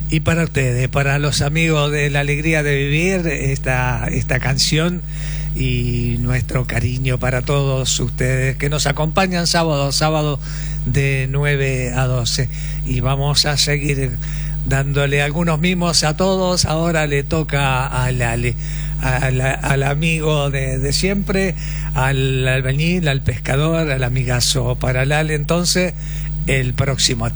Y para ustedes, para los amigos de La Alegría de Vivir, esta canción y nuestro cariño para todos ustedes que nos acompañan sábado a sábado de 9 a 12. Y vamos a seguir dándole algunos mimos a todos. Ahora le toca a Lale, al amigo de siempre, al albañil, al pescador, al amigazo. Para Lale, entonces, el próximo tema.